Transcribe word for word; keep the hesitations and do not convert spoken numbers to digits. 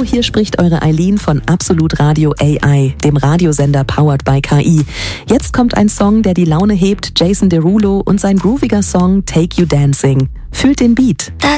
hier spricht eure Eileen von Absolut Radio A I, dem Radiosender powered by K I. Jetzt kommt ein Song, der die Laune hebt, Jason Derulo und sein grooviger Song Take You Dancing. Fühlt den Beat.